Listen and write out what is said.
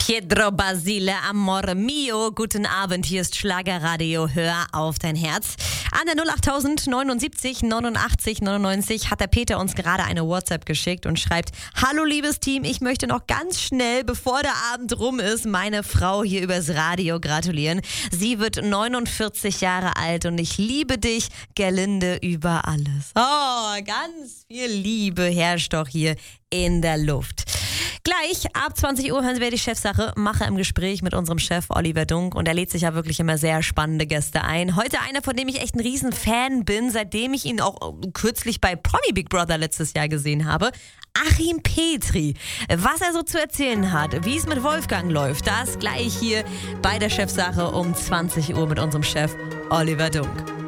Pietro Basile, Amore Mio. Guten Abend, hier ist Schlagerradio. Hör auf dein Herz. An der 08000 79 89 99 hat der Peter uns gerade eine WhatsApp geschickt und schreibt: Hallo liebes Team, ich möchte noch ganz schnell, bevor der Abend rum ist, meine Frau hier übers Radio gratulieren. Sie wird 49 Jahre alt und ich liebe dich, Gerlinde, über alles. Oh, ganz viel Liebe herrscht doch hier in der Luft. Gleich ab 20 Uhr hören wir die Chefsache. Mache im Gespräch mit unserem Chef Oliver Dunk und er lädt sich ja wirklich immer sehr spannende Gäste ein. Heute einer, von dem ich echt ein Riesenfan bin, seitdem ich ihn auch kürzlich bei Promi Big Brother letztes Jahr gesehen habe. Achim Petri. Was er so zu erzählen hat, wie es mit Wolfgang läuft, das gleich hier bei der Chefsache um 20 Uhr mit unserem Chef Oliver Dunk.